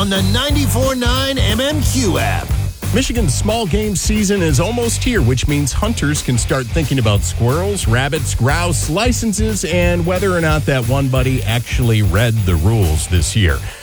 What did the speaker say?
on the 94.9 MMQ app. Michigan's small game season is almost here, which means hunters can start thinking about squirrels, rabbits, grouse, licenses, and whether or not that one buddy actually read the rules this year.